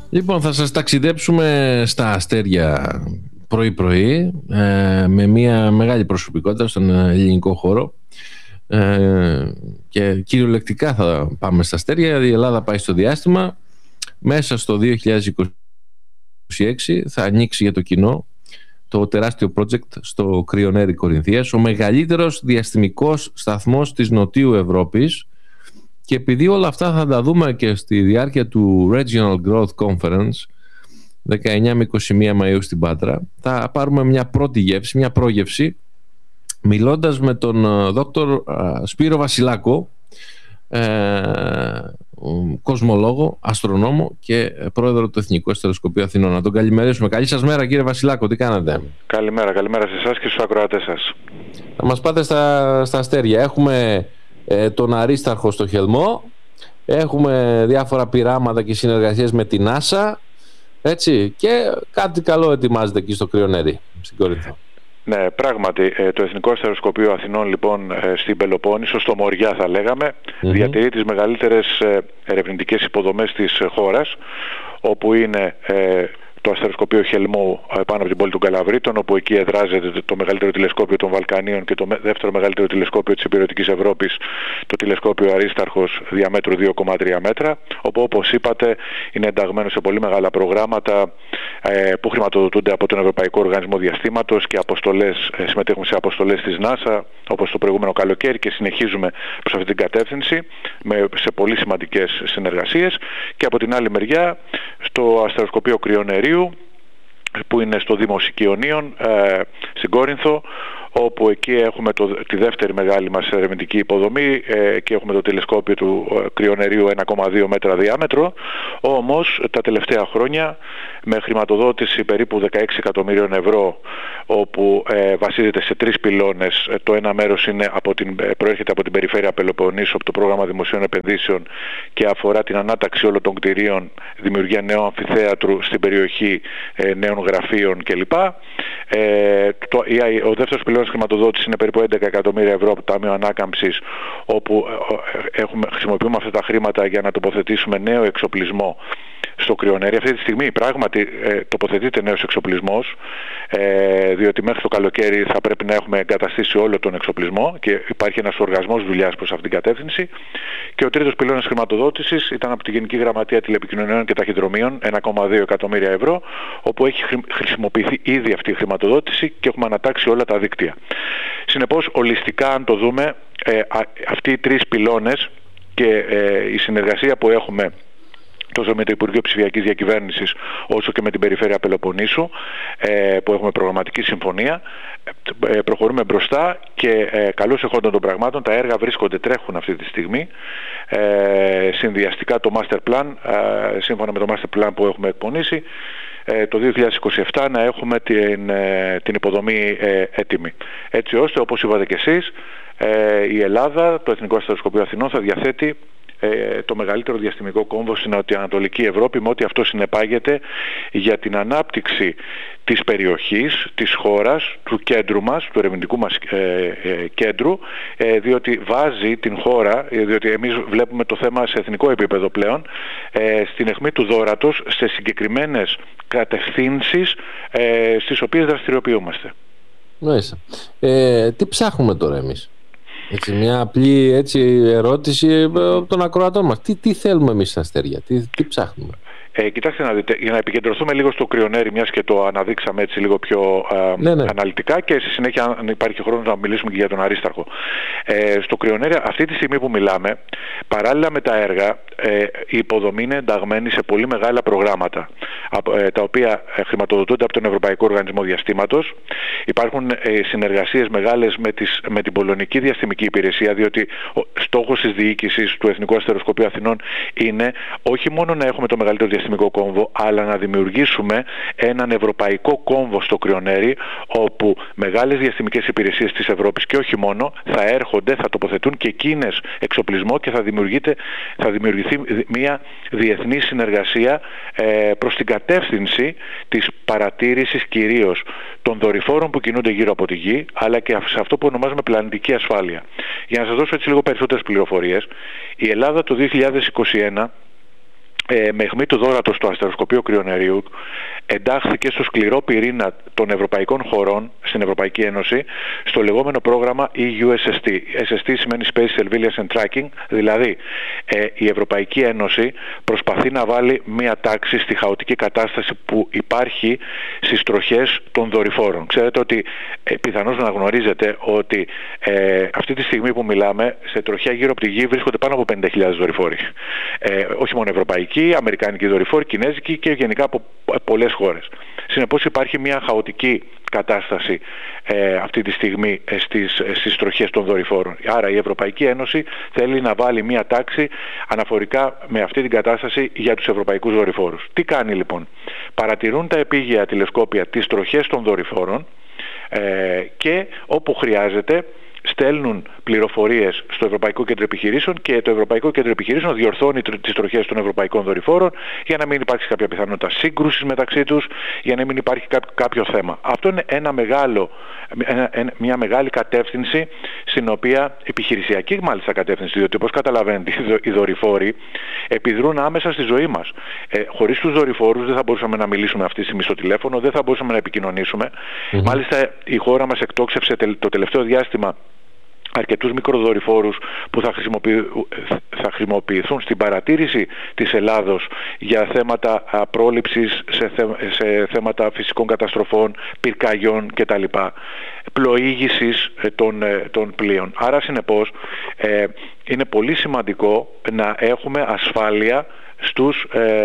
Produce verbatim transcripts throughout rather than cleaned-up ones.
Λοιπόν, θα σας ταξιδέψουμε στα αστέρια πρωί-πρωί ε, με μια μεγάλη προσωπικότητα στον ελληνικό χώρο ε, και κυριολεκτικά θα πάμε στα αστέρια. Η Ελλάδα πάει στο διάστημα. Μέσα στο δύο χιλιάδες είκοσι έξι θα ανοίξει για το κοινό το τεράστιο project στο Κρυονέρι Κορινθίας, ο μεγαλύτερος διαστημικός σταθμός της Νοτιού Ευρώπης. Και επειδή όλα αυτά θα τα δούμε και στη διάρκεια του Regional Growth Conference δεκαεννιά με είκοσι μία Μαΐου στην Πάτρα, θα πάρουμε μια πρώτη γεύση, μια πρόγευση, μιλώντας με τον δόκτωρ Σπύρο Βασιλάκο, ε, κοσμολόγο, αστρονόμο και πρόεδρο του Εθνικού Αστεροσκοπείου Αθηνών. Να τον καλημερίσουμε. Καλή σας μέρα, κύριε Βασιλάκο, τι κάνατε? Καλημέρα, καλημέρα σε εσάς και στους ακροατές σας. Θα μας πάτε στα, στα αστέρια. Έχουμε ε, τον Αρίσταρχο στο Χελμό, έχουμε διάφορα πειράματα και συνεργασίες με την NASA, έτσι, και κάτι καλό ετοιμάζεται εκεί στο Κρυονέρι, στην Κορίνθο. Ναι, πράγματι, το Εθνικό Αστεροσκοπείο Αθηνών, λοιπόν, στην Πελοπόννησο, στο Μοριά θα λέγαμε, mm-hmm. διατηρεί τις μεγαλύτερες ερευνητικές υποδομές της χώρας, όπου είναι ε, το αστεροσκοπείο Χελμού πάνω από την πόλη των Καλαβρίτων, όπου εκεί εδράζεται το μεγαλύτερο τηλεσκόπιο των Βαλκανίων και το δεύτερο μεγαλύτερο τηλεσκόπιο της Ηπειρωτικής Ευρώπης, το τηλεσκόπιο Αρίσταρχος διαμέτρου δύο κόμμα τρία μέτρα, όπου, όπως είπατε, είναι ενταγμένο σε πολύ μεγάλα προγράμματα ε, που χρηματοδοτούνται από τον Ευρωπαϊκό Οργανισμό Διαστήματος και αποστολές, ε, συμμετέχουμε σε αποστολές της NASA, όπως το προηγούμενο καλοκαίρι, και συνεχίζουμε προς αυτή την κατεύθυνση με, σε πολύ σημαντικές συνεργασίες. Και από την άλλη μεριά, στο αστεροσκοπείο Κρυονερίου, που είναι στο Δήμο Σικιονίων, ε, στην Κόρινθο, όπου εκεί έχουμε το, τη δεύτερη μεγάλη μας ερευνητική υποδομή ε, και έχουμε το τηλεσκόπιο του ε, Κρυονερίου ένα κόμμα δύο μέτρα διάμετρο. Όμως τα τελευταία χρόνια, με χρηματοδότηση περίπου δεκαέξι εκατομμυρίων ευρώ, όπου ε, βασίζεται σε τρεις πυλώνες. Το ένα μέρος είναι από την, προέρχεται από την περιφέρεια Πελοποννήσου, από το πρόγραμμα δημοσίων επενδύσεων, και αφορά την ανάταξη όλων των κτηρίων, δημιουργία νέου αμφιθέατρου στην περιοχή, ε, νέων γραφείων κλπ. Ε, το, ο δεύτερος πυλώνας χρηματοδότηση είναι περίπου έντεκα εκατομμύρια ευρώ από το Ταμείο Ανάκαμψης, όπου έχουμε, χρησιμοποιούμε αυτά τα χρήματα για να τοποθετήσουμε νέο εξοπλισμό στο Κρυονέρι. Αυτή τη στιγμή πράγματι ε, τοποθετείται νέος εξοπλισμός, ε, διότι μέχρι το καλοκαίρι θα πρέπει να έχουμε εγκαταστήσει όλο τον εξοπλισμό και υπάρχει ένας οργασμός δουλειάς προς αυτήν την κατεύθυνση. Και ο τρίτος πυλώνας χρηματοδότησης ήταν από τη Γενική Γραμματεία Τηλεπικοινωνιών και Ταχυδρομείων, ένα κόμμα δύο εκατομμύρια ευρώ, όπου έχει χρησιμοποιηθεί ήδη αυτή η χρηματοδότηση και έχουμε ανατάξει όλα τα δίκτυα. Συνεπώς, ολιστικά, αν το δούμε, ε, α, αυτοί οι τρεις πυλώνες και ε, η συνεργασία που έχουμε τόσο με το Υπουργείο Ψηφιακής Διακυβέρνησης όσο και με την Περιφέρεια Πελοποννήσου, ε, που έχουμε προγραμματική συμφωνία, ε, προχωρούμε μπροστά και ε, καλώς εχόντων των πραγμάτων τα έργα βρίσκονται, τρέχουν αυτή τη στιγμή. Ε, συνδυαστικά το Master Plan, ε, σύμφωνα με το Master Plan που έχουμε εκπονήσει, ε, το δύο χιλιάδες είκοσι επτά να έχουμε την, ε, την υποδομή ε, έτοιμη. Έτσι ώστε, όπως είπατε και εσείς, ε, η Ελλάδα, το Εθνικό Αστεροσκοπείο Αθηνών, θα διαθέτει το μεγαλύτερο διαστημικό κόμβο στην Νοτιοανατολική Ευρώπη, με ό,τι αυτό συνεπάγεται για την ανάπτυξη της περιοχής, της χώρας, του κέντρου μας, του ερευνητικού μας ε, ε, κέντρου, ε, διότι βάζει την χώρα, ε, διότι εμείς βλέπουμε το θέμα σε εθνικό επίπεδο πλέον, ε, στην αιχμή του δώρατος, σε συγκεκριμένες κατευθύνσεις ε, στις οποίες δραστηριοποιούμαστε. Μάλιστα. Ε, τι ψάχνουμε τώρα εμείς? Έτσι, μια απλή έτσι, ερώτηση από τον ακροατό μας. Τι, τι θέλουμε εμείς στα αστέρια, τι, τι ψάχνουμε? Ε, κοιτάξτε να δείτε, για να επικεντρωθούμε λίγο στο Κρυονέρι, μιας και το αναδείξαμε έτσι λίγο πιο ε, ναι, ναι. αναλυτικά, και στη συνέχεια, αν υπάρχει χρόνος, να μιλήσουμε και για τον Αρίσταρχο. Ε, στο Κρυονέρι, αυτή τη στιγμή που μιλάμε, παράλληλα με τα έργα, ε, η υποδομή είναι ενταγμένη σε πολύ μεγάλα προγράμματα, ε, τα οποία χρηματοδοτούνται από τον Ευρωπαϊκό Οργανισμό Διαστήματος. Υπάρχουν ε, συνεργασίες μεγάλες με, τις, με την Πολωνική Διαστημική Υπηρεσία, διότι ο στόχος της διοίκησης του Εθνικού Αστεροσκοπείου Αθηνών είναι όχι μόνο να έχουμε το μεγαλύτερο διαστημικό κόμβο, αλλά να δημιουργήσουμε έναν ευρωπαϊκό κόμβο στο Κρυονέρι, όπου μεγάλες διαστημικές υπηρεσίες της Ευρώπης και όχι μόνο θα έρχονται, θα τοποθετούν και εκείνες εξοπλισμό και θα, θα δημιουργηθεί μια διεθνή συνεργασία ε, προς την κατεύθυνση της παρατήρησης κυρίως των δορυφόρων που κινούνται γύρω από τη Γη, αλλά και σε αυτό που ονομάζουμε πλανητική ασφάλεια. Για να σας δώσω έτσι λίγο περισσότερες πληροφορίες, η Ελλάδα το δύο χιλιάδες είκοσι ένα ε, με αιχμή του δώρατος στο αστεροσκοπείο κρυονερίου εντάχθηκε στο σκληρό πυρήνα των ευρωπαϊκών χωρών στην Ευρωπαϊκή Ένωση στο λεγόμενο πρόγραμμα ι γιου ες ες τι. ες ες τι σημαίνει Space Surveillance and Tracking, δηλαδή ε, η Ευρωπαϊκή Ένωση προσπαθεί να βάλει μία τάξη στη χαοτική κατάσταση που υπάρχει στις τροχές των δορυφόρων. Ξέρετε ότι ε, πιθανώς να γνωρίζετε ότι ε, αυτή τη στιγμή που μιλάμε σε τροχιά γύρω από τη γη βρίσκονται πάνω από πενήντα χιλιάδες δορυφόροι. Ε, όχι μόνο ευρωπαϊκοί, αμερικάνικοι δορυφόροι, κινέζικοι και γενικά από πολλές χώρες. Συνεπώς υπάρχει μια χαοτική κατάσταση ε, αυτή τη στιγμή ε, στις, ε, στις τροχές των δορυφόρων. Άρα η Ευρωπαϊκή Ένωση θέλει να βάλει μια τάξη αναφορικά με αυτή την κατάσταση για τους ευρωπαϊκούς δορυφόρους. Τι κάνει λοιπόν? Παρατηρούν τα επίγεια τηλεσκόπια τις τροχές των δορυφόρων ε, και όπου χρειάζεται στέλνουν πληροφορίες στο Ευρωπαϊκό Κέντρο Επιχειρήσεων και το Ευρωπαϊκό Κέντρο Επιχειρήσεων διορθώνει τις τροχές των ευρωπαϊκών δορυφόρων για να μην υπάρξει κάποια πιθανότητα σύγκρουσης μεταξύ τους, για να μην υπάρχει κάποιο θέμα. Αυτό είναι ένα μεγάλο, μια μεγάλη κατεύθυνση στην οποία, επιχειρησιακή μάλιστα κατεύθυνση, διότι όπως καταλαβαίνετε οι δορυφόροι επιδρούν άμεσα στη ζωή μας. Ε, χωρίς τους δορυφόρους δεν θα μπορούσαμε να μιλήσουμε αυτή τη στιγμή στο τηλέφωνο, δεν θα μπορούσαμε να επικοινωνήσουμε. Mm-hmm. Μάλιστα η χώρα μας εκτόξευσε το τελευταίο διάστημα αρκετούς μικροδορυφόρους που θα, θα χρησιμοποιηθούν στην παρατήρηση της Ελλάδος για θέματα πρόληψης σε, θε... σε θέματα φυσικών καταστροφών, πυρκαγιών κτλ. Πλοήγησης των, των πλοίων. Άρα συνεπώς ε, είναι πολύ σημαντικό να έχουμε ασφάλεια στους,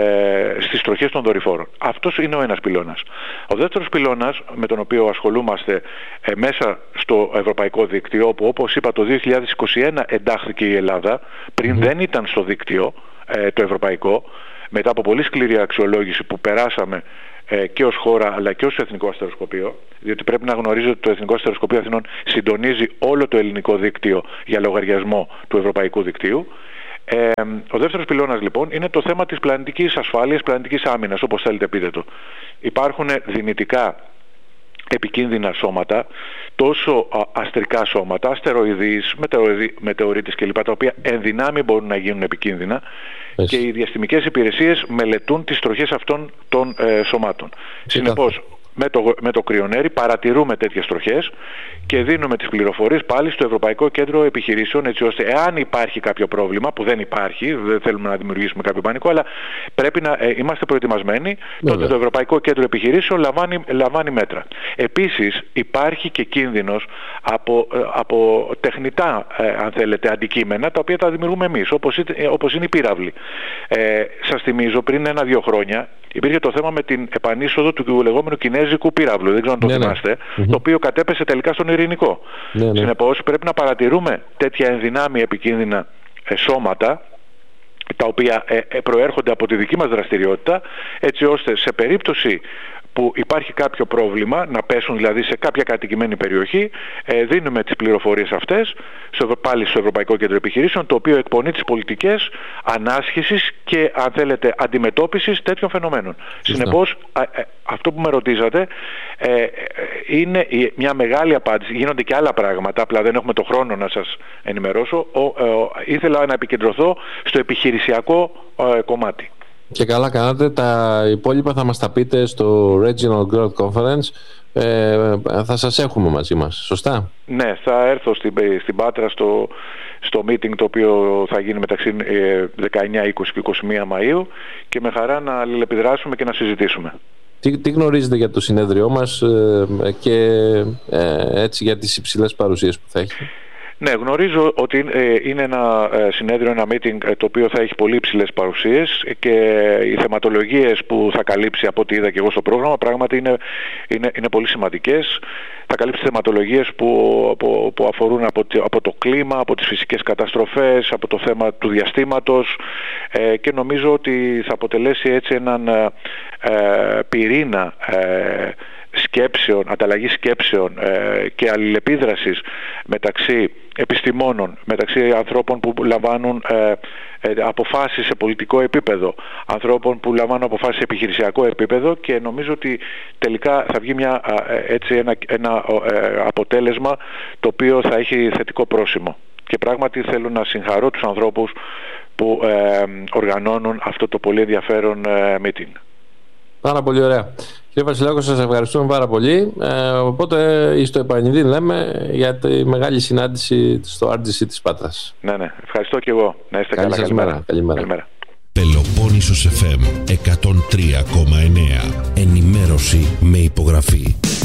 ε, στις τροχές των δορυφόρων. Αυτός είναι ο ένας πυλώνας. Ο δεύτερος πυλώνας με τον οποίο ασχολούμαστε ε, μέσα στο ευρωπαϊκό δίκτυο, όπου όπως είπα το δύο χιλιάδες είκοσι ένα εντάχθηκε η Ελλάδα, πριν mm-hmm. δεν ήταν στο δίκτυο ε, το ευρωπαϊκό, μετά από πολύ σκληρή αξιολόγηση που περάσαμε ε, και ως χώρα αλλά και ως Εθνικό Αστεροσκοπείο, διότι πρέπει να γνωρίζετε ότι το Εθνικό Αστεροσκοπείο Αθηνών συντονίζει όλο το ελληνικό δίκτυο για λογαριασμό του ευρωπαϊκού δικτύου. Ε, ο δεύτερος πυλώνας λοιπόν είναι το θέμα της πλανητικής ασφάλειας, πλανητικής άμυνας, όπως θέλετε πείτε το. Υπάρχουν δυνητικά επικίνδυνα σώματα, τόσο αστρικά σώματα, αστεροειδείς, μετεωρίτες κλπ, τα οποία εν δυνάμει μπορούν να γίνουν επικίνδυνα. Εσύ. Και οι διαστημικές υπηρεσίες μελετούν τις τροχές αυτών των ε, σωμάτων. Συνεπώς, με το, με το κρυονέρι παρατηρούμε τέτοιες τροχές και δίνουμε τις πληροφορίες πάλι στο Ευρωπαϊκό Κέντρο Επιχειρήσεων, έτσι ώστε εάν υπάρχει κάποιο πρόβλημα, που δεν υπάρχει, δεν θέλουμε να δημιουργήσουμε κάποιο πανικό, αλλά πρέπει να ε, είμαστε προετοιμασμένοι, τότε Βέβαια. το Ευρωπαϊκό Κέντρο Επιχειρήσεων λαμβάνει, λαμβάνει μέτρα. Επίσης υπάρχει και κίνδυνος από, από τεχνητά, ε, αν θέλετε, αντικείμενα, τα οποία τα δημιουργούμε εμείς, όπως, ε, όπως είναι οι πύραυλοι. Ε, σας θυμίζω, πριν ένα-δύο χρόνια υπήρχε το θέμα με την επανείσοδο του λεγόμενου κινέζικου πύραυλου, δεν ξέρω αν το ναι, θυμάστε, ναι. το οποίο κατέπεσε τελικά στον Ειρηνικό. Ναι, ναι. Συνεπώς πρέπει να παρατηρούμε τέτοια ενδυνάμει επικίνδυνα ε, σώματα, τα οποία ε, ε, προέρχονται από τη δική μας δραστηριότητα, έτσι ώστε σε περίπτωση που υπάρχει κάποιο πρόβλημα, να πέσουν δηλαδή σε κάποια κατοικημένη περιοχή, ε, δίνουμε τις πληροφορίες αυτές στο, πάλι στο Ευρωπαϊκό Κέντρο Επιχειρήσεων, το οποίο εκπονεί τις πολιτικές ανάσχεσης και, αν θέλετε, αντιμετώπισης τέτοιων φαινομένων. Συνεπώς, α, α, αυτό που με ρωτήσατε ε, είναι μια μεγάλη απάντηση. Γίνονται και άλλα πράγματα, απλά δεν έχουμε το χρόνο να σας ενημερώσω. Ο, ε, ο, ήθελα να επικεντρωθώ στο επιχειρησιακό ε, κομμάτι. Και καλά κάνατε, τα υπόλοιπα θα μας τα πείτε στο Regional Growth Conference. Ε, θα σας έχουμε μαζί μας, σωστά? Ναι, θα έρθω στην, στην Πάτρα στο, στο meeting το οποίο θα γίνει μεταξύ δεκαεννιά, είκοσι και είκοσι μία Μαΐου και με χαρά να αλληλεπιδράσουμε και να συζητήσουμε. Τι, τι γνωρίζετε για το συνέδριό μας ε, και ε, έτσι για τις υψηλές παρουσίες που θα έχει? Ναι, γνωρίζω ότι είναι ένα συνέδριο, ένα meeting το οποίο θα έχει πολύ υψηλές παρουσίες και οι θεματολογίες που θα καλύψει, από ό,τι είδα και εγώ στο πρόγραμμα, πράγματι είναι, είναι, είναι πολύ σημαντικές. Θα καλύψει θεματολογίες που, που, που αφορούν από, από το κλίμα, από τις φυσικές καταστροφές, από το θέμα του διαστήματος ε, και νομίζω ότι θα αποτελέσει έτσι έναν ε, πυρήνα ε, σκέψεων, ανταλλαγή σκέψεων ε, και αλληλεπίδρασης μεταξύ επιστημόνων, μεταξύ ανθρώπων που λαμβάνουν ε, ε, αποφάσεις σε πολιτικό επίπεδο, ανθρώπων που λαμβάνουν αποφάσεις σε επιχειρησιακό επίπεδο, και νομίζω ότι τελικά θα βγει μια, ε, έτσι ένα, ένα ε, αποτέλεσμα το οποίο θα έχει θετικό πρόσημο. Και πράγματι θέλω να συγχαρώ τους ανθρώπους που ε, οργανώνουν αυτό το πολύ ενδιαφέρον ε, meeting. Πάρα πολύ ωραία. Κύριε Βασιλάκο, σας ευχαριστούμε πάρα πολύ. Ε, οπότε, στο επανειδή λέμε για τη μεγάλη συνάντηση στο αρ τζι σι της Πάτρας. Ναι, ναι. Ευχαριστώ και εγώ. Να είστε Καλή καλά. Σας Καλημέρα. μέρα. Καλημέρα. Καλημέρα. Πελοπόννησος εφ εμ εκατόν τρία κόμμα εννέα. Ενημέρωση με υπογραφή.